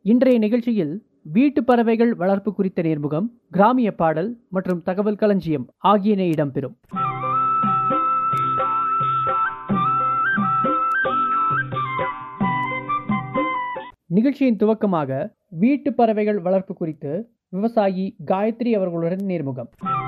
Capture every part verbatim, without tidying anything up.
இன்றைய நிகழ்ச்சியில் வீட்டு பறவைகள் வளர்ப்பு குறித்த நேர்முகம், கிராமிய பாடல் மற்றும் தகவல் களஞ்சியம் ஆகியன இடம்பெறும். நிகழ்ச்சியின் துவக்கமாக வீட்டு பறவைகள் வளர்ப்பு குறித்து விவசாயி காயத்ரி அவர்களுடன் நேர்முகம்.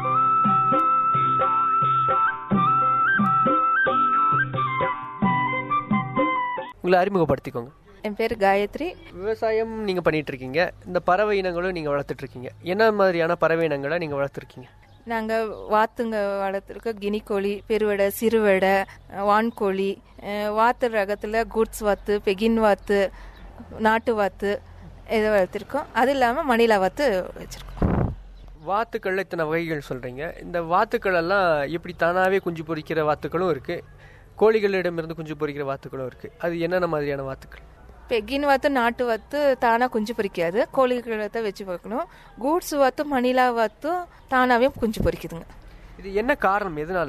உங்களை அறிமுகப்படுத்திக்கோங்க. என் பேர் காயத்ரி. விவசாயம் நீங்கள் பண்ணிட்டு இருக்கீங்க, இந்த பறவை இனங்களும் நீங்கள் வளர்த்துட்டு இருக்கீங்க. என்ன மாதிரியான பறவை இனங்களை நீங்கள் வளர்த்துருக்கீங்க? நாங்கள் வாத்துங்க வளர்த்துருக்கோம். கினிக்கோழி, பெருவடை, சிறுவடை, வான்கோழி, வாத்து ரகத்தில் குட்ஸ் வாத்து, பெகின் வாத்து, நாட்டு வாத்து இதை வளர்த்துருக்கோம். அது இல்லாமல் மணிலா வாத்து வச்சுருக்கோம். வாத்துக்களில் இத்தனை வகைகள் சொல்கிறீங்க. இந்த வாத்துக்கள் எல்லாம் எப்படி தானாகவே குஞ்சு பொரிக்கிற வாத்துக்களும் இருக்குது, கோழிகளிடமிருந்து குஞ்சு பொரிக்கிற வாத்துக்களும் இருக்குது. அது என்னென்ன மாதிரியான வாத்துக்கள்? பெகின் வாத்து, நாட்டு வாத்து தானாக குஞ்சு பொரிக்காது, கோழிகளை வச்சு பார்க்கணும். கூட்ஸ் வாத்து, மணிலா வாத்து தானாகவே குஞ்சு பொரிக்குதுங்க. இது என்ன காரணம், எதனால?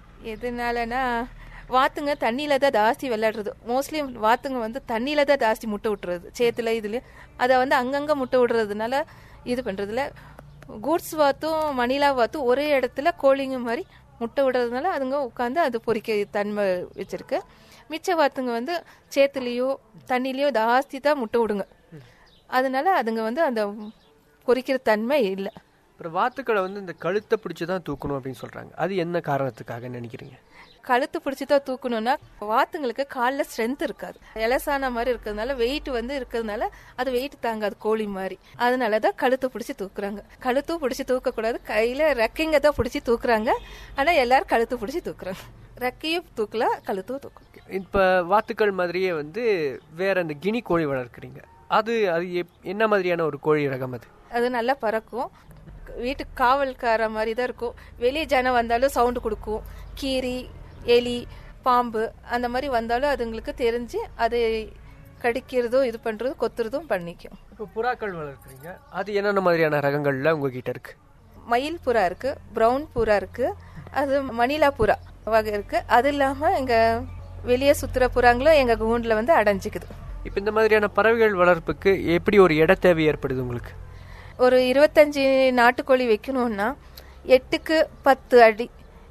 எதனாலனா வாத்துங்க தண்ணியில் தான் ஜாஸ்தி விளையாடுறது. மோஸ்ட்லி வாத்துங்க வந்து தண்ணியில் தான் ஜாஸ்தி முட்டை விட்டுறது, சேத்துல இதுல அதை வந்து அங்கங்கே முட்டை விடுறதுனால இது பண்ணுறதுல. கூட்ஸ் வாத்தும் மணிலா வாத்தும் ஒரே இடத்துல கோழிங்க மாதிரி முட்டை விடுறதுனால அதுங்க உட்காந்து அது பொரிக்க தன்மை வச்சிருக்கு. மிச்ச வாத்துங்க வந்து சேத்துலேயோ தண்ணிலேயோ ஜாஸ்தி தான் முட்டை விடுங்க, அதனால அதுங்க வந்து அந்த பொரிக்கிற தன்மை இல்லை. அப்புறம் வாத்துக்களை வந்து இந்த கழுத்தை பிடிச்சி தான் தூக்கணும் அப்படின்னு சொல்கிறாங்க. அது என்ன காரணத்துக்காக நினைக்கிறீங்க? கழுத்து பிடிச்சி தான் தூக்கணும்னா வாத்துங்களுக்கு காலில் ஸ்ட்ரென்த் இருக்காது, எலசான மாதிரி இருக்கிறதுனால வெயிட் வந்து இருக்கிறதுனால அது வெயிட் தாங்காது கோழி மாதிரி. அதனால தான் கழுத்தை பிடிச்சி தூக்குறாங்க. கழுத்தும் பிடிச்சி தூக்கக்கூடாது, கையில் ரெக்கைங்க தான் பிடிச்சி தூக்குறாங்க. ஆனால் எல்லாரும் கழுத்து பிடிச்சி தூக்குறாங்க. ரெக்கையும் தூக்கலாம், கழுத்தும் தூக்கும். இப்போ வாத்துக்கள் மாதிரியே வந்து வேற இந்த கினி கோழி வளர்க்குறீங்க. அது அது என்ன மாதிரியான ஒரு கோழி ரகம்? அது அது நல்லா பறக்கும், வீட்டுக்கு காவல்கார மாதிரி தான் இருக்கும். வெளியே ஜனம் வந்தாலும் சவுண்டு கொடுக்கும். கீரி, எலி, பாம்பு அந்த மாதிரி வந்தாலும் அதுங்களுக்கு தெரிஞ்சு அது கடிக்கிறதும் இது பண்ணுறதும் கொத்துறதும் பண்ணிக்கும். இப்போ புறாக்கள் வளர்க்குறீங்க, அது என்னென்ன மாதிரியான ரகங்கள்ல உங்ககிட்ட இருக்கு? மயில் புறா இருக்கு, ப்ரௌன் புறா இருக்கு, அது மணிலா புறா வகை இருக்கு. அது இல்லாமல் எங்கள் வெளியே சுற்றுற புறாங்களும் எங்கள் கூண்டில் வந்து அடைஞ்சிக்குது. இப்போ இந்த மாதிரியான பறவைகள் வளர்ப்புக்கு எப்படி ஒரு இட தேவை ஏற்படுது உங்களுக்கு? ஒரு இருபத்தஞ்சி நாட்டுக்கோழி வைக்கணும்னா எட்டுக்கு பத்து அடி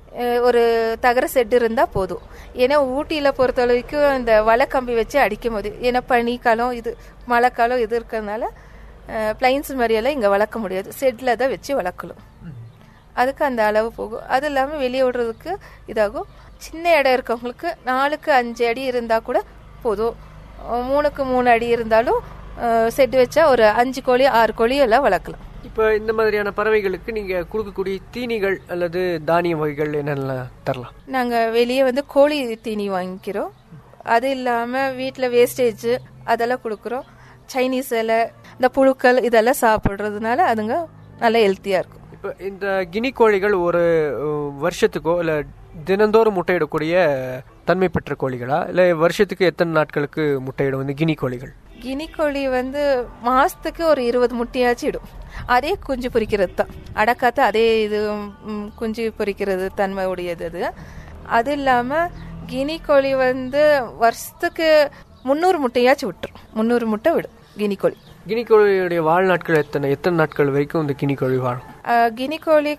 ஒரு தகர செட்டு இருந்தால் போதும். ஏன்னா ஊட்டியில் பொறுத்த அளவுக்கு இந்த வலை கம்பி வச்சு அடிக்கும் போது, ஏன்னா பனிக்காலம் இது மழைக்காலம் இது இருக்கிறதுனால பிளைன்ஸ் மாதிரியெல்லாம் இங்கே வளர்க்க முடியாது, செட்டில் தான் வச்சு வளர்க்கணும். அதுக்கு அந்த அளவு போகும். அது இல்லாமல் வெளியே விடுறதுக்கு இதாகும். சின்ன இடம் இருக்கவங்களுக்கு நாலுக்கு அஞ்சு அடி இருந்தால் கூட போதும். மூணுக்கு மூணு அடி இருந்தாலும் செட்டு வச்சா ஒரு அஞ்சு கோழி ஆறு கோழி எல்லாம் வளர்க்கலாம். இப்போ இந்த மாதிரியான பறவைகளுக்கு நீங்கள் கொடுக்கக்கூடிய தீனிகள் அல்லது தானிய வகைகள் என்னென்னலாம் தரலாம்? நாங்கள் வெளியே வந்து கோழி தீனி வாங்கிக்கிறோம். அது இல்லாமல் வீட்டில் வேஸ்டேஜ் அதெல்லாம் கொடுக்குறோம். சைனீஸ் இலை, இந்த புழுக்கள் இதெல்லாம் சாப்பிட்றதுனால அதுங்க நல்லா ஹெல்த்தியாக இருக்கும். இப்போ இந்த கினி கோழிகள் ஒரு வருஷத்துக்கோ இல்லை தினந்தோறும் முட்டையிடக்கூடிய தன்மை பெற்ற கோழிகளா, இல்லை வருஷத்துக்கு எத்தனை நாட்களுக்கு முட்டையிடும் இந்த கினி கோழிகள்? கினி கோழி வந்து மாசத்துக்கு ஒரு இருபது முட்டையாச்சும் இடும். அதே குஞ்சு பொரிக்கிறது தான், அடக்காத்த அதே இது குஞ்சு பொரிக்கிறது தன்மை உடையது அது. அது இல்லாமல் கினி கோழி வந்து வருஷத்துக்கு முந்நூறு முட்டையாச்சும் விட்டுரும். முந்நூறு முட்டை விடும் கினி கோழி. கினி கோழியுடைய வாழ்நாட்கள் எத்தனை எத்தனை நாட்கள் வரைக்கும் இந்த கினி கோழி வாழும்? கினி கோழி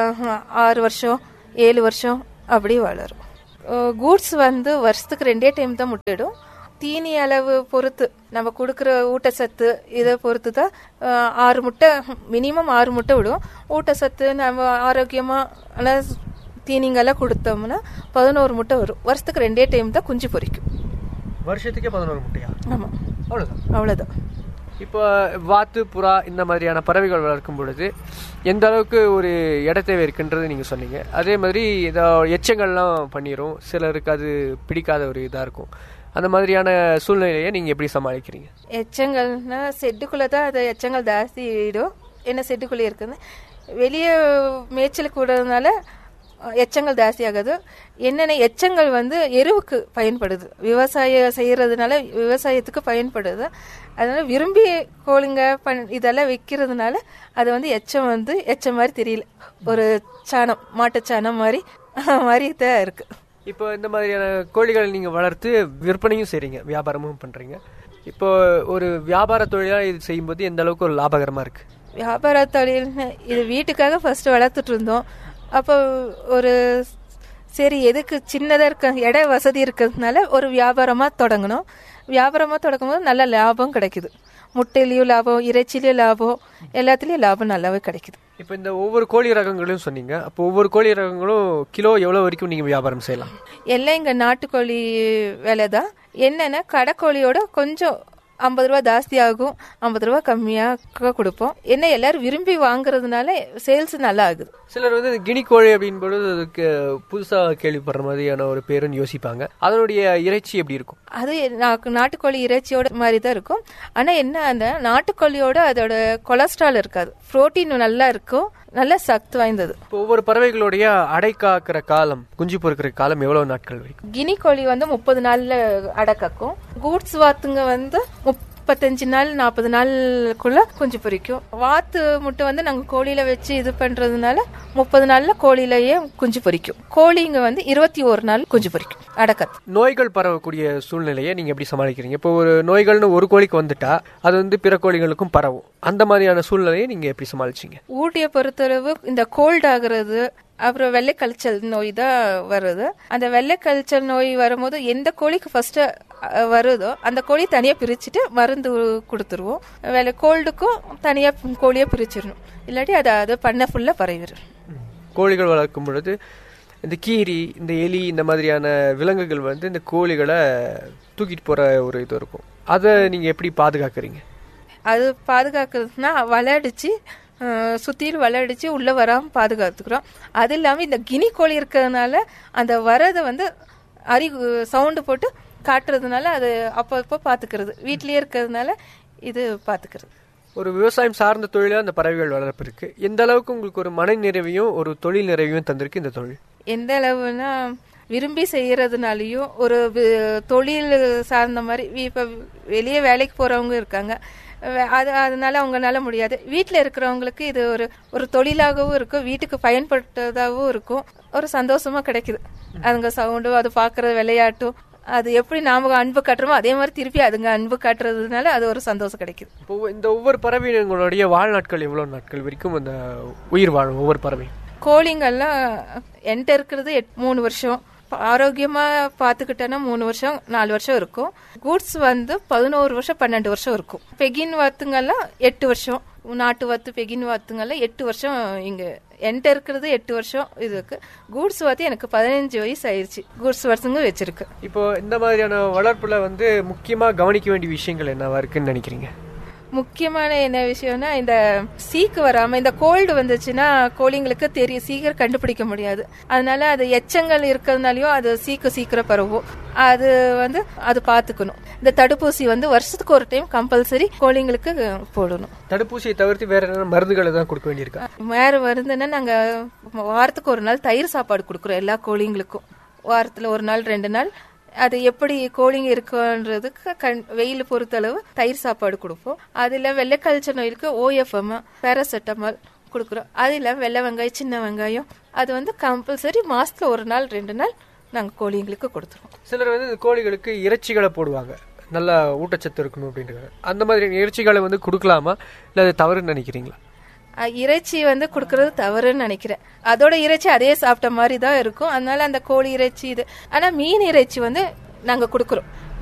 ஆறு வருஷம் ஏழு வருஷம் அப்படி வளரும். கூட்ஸ் வந்து வருஷத்துக்கு ரெண்டே டைம் தான் முட்டையிடும். தீனி அளவு பொறுத்து, நம்ம கொடுக்குற ஊட்டச்சத்து இதை பொறுத்து தான் ஆறு முட்டை மினிமம் ஆறு முட்டை விடும். ஊட்டச்சத்து நம்ம ஆரோக்கியமான தீனிங்கெல்லாம் கொடுத்தோம்னா பதினோரு முட்டை வரும். வருஷத்துக்கு ரெண்டே டைம் தான் குஞ்சு பொரிக்கும். வருஷத்துக்கே பதினோரு முட்டையா? ஆமாம், அவ்வளோதான் அவ்வளோதான். இப்போ வாத்து, புறா இந்த மாதிரியான பறவைகள் வளர்க்கும் பொழுது எந்த அளவுக்கு ஒரு இட தேவை இருக்குன்றது நீங்கள் சொன்னீங்க. அதே மாதிரி இதை எச்சங்கள்லாம் பண்ணிடும், சிலருக்கு அது பிடிக்காத ஒரு இதாக இருக்கும். அந்த மாதிரியான சூழ்நிலையை நீங்கள் எப்படி சமாளிக்கிறீங்க? எச்சங்கள்னா செட்டுக்குள்ளே தான் அது எச்சங்கள் ஜாஸ்தி இடும். என்ன செட்டுக்குள்ளே இருக்குன்னு வெளியே மேய்ச்சலுக்கு விடுறதுனால எச்சங்கள் ஜாஸ்தி ஆகுது. என்னென்ன எச்சங்கள் வந்து எருவுக்கு பயன்படுது, விவசாயம் செய்கிறதுனால விவசாயத்துக்கு பயன்படுது. அதனால விரும்பி கோழிங்க பண் இதெல்லாம் வைக்கிறதுனால அது வந்து எச்சம் வந்து எச்சம் மாதிரி தெரியல, ஒரு சாணம் மாட்டுச்சாணம் மாதிரி மாதிரி தான் இருக்குது. இப்போ இந்த மாதிரியான கோழிகள் நீங்கள் வளர்த்து விற்பனையும் செய்கிறீங்க, வியாபாரமும் பண்ணுறீங்க. இப்போ ஒரு வியாபார தொழிலா இது செய்யும்போது எந்த அளவுக்கு ஒரு லாபகரமா இருக்கு? வியாபார தொழில் இது வீட்டுக்காக ஃபர்ஸ்ட் வளர்த்துட்டு இருந்தோம். அப்போ ஒரு சரி எதுக்கு சின்னதாக இருக்க இட வசதி இருக்கிறதுனால ஒரு வியாபாரமாக தொடங்கணும். வியாபாரமாக தொடங்கும் போது நல்ல லாபம் கிடைக்குது. முட்டையிலையும் லாபம், இறைச்சிலையும் லாபம், எல்லாத்துலேயும் லாபம் நல்லாவே கிடைக்குது. இப்போ இந்த ஒவ்வொரு கோழி ரகங்களையும் சொன்னீங்க. அப்போ ஒவ்வொரு கோழி ரகங்களும் கிலோ எவ்வளோ வரைக்கும் நீங்கள் வியாபாரம் செய்யலாம்? எல்லாம் இங்கே நாட்டுக்கோழி விலை தான். என்னென்னா கடைக்கோழியோட கொஞ்சம் ஐம்பது ரூபா ஜாஸ்தி ஆகும், ஐம்பது ரூபா கம்மியாக கொடுப்போம். என்ன எல்லாரும் விரும்பி வாங்குறதுனால சேல்ஸ் நல்லா ஆகுது. சிலர் வந்து கினி கோழி அப்படின் பொழுது அதுக்கு புதுசாக கேள்விப்படுற மாதிரியான ஒரு பேருன்னு யோசிப்பாங்க. அதனுடைய இறைச்சி எப்படி இருக்கும்? அது நாட்டுக்கோழி இறைச்சியோட மாதிரி தான் இருக்கும். ஆனால் என்ன, அந்த நாட்டுக்கோழியோட அதோட கொலஸ்ட்ரால் இருக்காது, புரோட்டீன் நல்லா இருக்கும், நல்ல சக்தி வாய்ந்தது. இப்போ ஒவ்வொரு பறவைகளுடைய அடை காக்கிற காலம், குஞ்சு பொறுக்கிற காலம் எவ்வளவு நாட்கள் வரைக்கும்? கினி கோழி வந்து முப்பது நாள்ல அடை காக்கும். கூட்ஸ் வாத்துங்க வந்து முப்பத்தஞ்சு நாள் நாற்பது நாளுக்குள்ள குஞ்சு பொரிக்கும். வாத்து முட்டை வந்து நாங்க கோழியில வச்சு இது பண்றதுனால முப்பது நாள்ல கோழியிலேயே குஞ்சு பொரிக்கும். கோழிங்க வந்து இருபத்தி ஒரு நாள் குஞ்சு பொரிக்கும் அடக்கத்து. நோய்கள் பரவக்கூடிய சூழ்நிலையை நீங்க எப்படி சமாளிக்கிறீங்க? இப்போ ஒரு நோய்கள்னு ஒரு கோழிக்கு வந்துட்டா அது வந்து பிற கோழிகளுக்கும் பரவும். அந்த மாதிரியான சூழ்நிலையை நீங்க எப்படி சமாளிச்சீங்க? ஊட்டியை பொறுத்தளவு இந்த கோல்ட் ஆகுறது, அப்புறம் வெள்ளை கழிச்சல் நோய் தான் வருது. அந்த வெள்ளை கழிச்சல் நோய் வரும்போது எந்த கோழிக்கு ஃபர்ஸ்ட் வருதோ அந்த கோழி தனியா பிரிச்சுட்டு மருந்து கொடுத்துருவோம். வெள்ளை கோல்டுக்கும் தனியா கோழியை பிரிச்சிடணும், இல்லாட்டி அதை அது பண்ண ஃபுல்லா பரவிடும். கோழிகள் வளர்க்கும் பொழுது இந்த கீரி, இந்த எலி, இந்த மாதிரியான விலங்குகள் வந்து இந்த கோழிகளை தூக்கிட்டு போற ஒரு இது இருக்கும். அதை நீங்க எப்படி பாதுகாக்கிறீங்க? அது பாதுகாக்கிறதுனா வலை அடிச்சு சுத்தியில் வலை அடிச்சு உள்ள வராம பாதுகாத்துக்கிறோம். அது இல்லாம இந்த கினி கோழி இருக்கிறதுனால அந்த வரதை வந்து அறி சவுண்டு போட்டு காட்டுறதுனால அது அப்பப்போ பாத்துக்கிறது. வீட்லயே இருக்கிறதுனால இது பாத்துக்கிறது. ஒரு விவசாயம் சார்ந்த தொழிலா அந்த பறவைகள் வளர்ப்பு இருக்கு. எந்த அளவுக்கு உங்களுக்கு ஒரு மன நிறைவையும் ஒரு தொழில் நிறைவையும் தந்திருக்கு இந்த தொழில்? எந்த அளவுனா விரும்பி செய்யறதுனாலயும் ஒரு தொழில் சார்ந்த மாதிரி இப்ப வெளியே வேலைக்கு போறவங்க இருக்காங்க, அது அதனால அவங்களால முடியாது. வீட்டில் இருக்கிறவங்களுக்கு இது ஒரு ஒரு தொழிலாகவும் இருக்கும், வீட்டுக்கு பயன்பட்டதாகவும் இருக்கும், ஒரு சந்தோஷமா கிடைக்குது. அதுங்க சவுண்டும் அது பாக்குற விளையாட்டும் அது எப்படி நாம அன்பு காட்டுறோமோ அதே மாதிரி திருப்பி அதுங்க அன்பு காட்டுறதுனால அது ஒரு சந்தோஷம் கிடைக்குது. இப்போ இந்த ஒவ்வொரு பறவைகளுடைய வாழ்நாட்கள் எவ்வளவு நாட்கள் வரைக்கும் அந்த உயிர் வாழும்? ஒவ்வொரு பறவை கோழிங்கெல்லாம் என்கிட்ட இருக்கிறது மூணு வருஷம், ஆரோக்கியமா பாத்துக்கிட்டோன்னா மூணு வருஷம் நாலு வருஷம் இருக்கும். கூட்ஸ் வந்து பதினோரு வருஷம் பன்னெண்டு வருஷம் இருக்கும். பெகின் வாத்துங்கெல்லாம் எட்டு வருஷம், நாட்டு வாத்து பெகின் வாத்துங்கெல்லாம் எட்டு வருஷம். இங்க என்கிட்ட இருக்கிறது எட்டு வருஷம் இதுக்கு. கூட்ஸ் வாத்து எனக்கு பதினஞ்சு வயசு ஆயிடுச்சு, கூட்ஸ் வருஷங்க வச்சிருக்கு. இப்போ இந்த மாதிரியான வளர்ப்புல வந்து முக்கியமா கவனிக்க வேண்டிய விஷயங்கள் என்னவா இருக்குன்னு நினைக்கிறீங்க? முக்கியமான என்ன விஷயம்னா இந்த சீக்கு வராம, இந்த கோல்டு வந்துச்சுன்னா கோழிங்களுக்கு தெரியும், சீக்கிரம் கண்டுபிடிக்க முடியாது. அதனால அது எச்சங்கள் இருக்கிறதுனாலயும் அது சீக்கு சீக்கிரம் பரவும். அது வந்து அது பாத்துக்கணும். இந்த தடுப்பூசி வந்து வருஷத்துக்கு ஒரு டைம் கம்பல்சரி கோழிங்களுக்கு போடணும். தடுப்பூசியை தவிர்த்து வேற என்ன மருந்துகளை தான் கொடுக்க வேண்டியிருக்கா? வேற மருந்துன்னா நாங்க வாரத்துக்கு ஒரு நாள் தயிர் சாப்பாடு கொடுக்குறோம் எல்லா கோழிங்களுக்கும். வாரத்துல ஒரு நாள் ரெண்டு நாள் அது எப்படி கோழிங்க இருக்குன்றதுக்கு வெயில் பொறுத்தளவு தயிர் சாப்பாடு கொடுப்போம். அதுல வெள்ளை கழிச்சல் நோய்க்கு ஓஎஃப்எம், பேராசெட்டமால் கொடுக்குறோம். அது இல்லாம வெள்ளை வெங்காயம், சின்ன வெங்காயம் அது வந்து கம்பல்சரி மாசத்துல ஒரு நாள் ரெண்டு நாள் நாங்க கோழிங்களுக்கு கொடுத்துருவோம். சிலர் வந்து இந்த கோழிகளுக்கு இறைச்சிகளை போடுவாங்க, நல்லா ஊட்டச்சத்து இருக்கணும் அப்படின்றது. அந்த மாதிரி இறைச்சிகளை வந்து கொடுக்கலாமா, இல்ல அது தவறுன்னு நினைக்கிறீங்களா? இறைச்சி வந்து கொடுக்கறது தவறுன்னு நினைக்கிறேன். அதோட இறைச்சி அதே சாப்பிட்ட மாதிரி தான் இருக்கும், அதனால அந்த கோழி இறைச்சி இது. ஆனா மீன் இறைச்சி வந்து நாங்க கொடுக்கறோம்.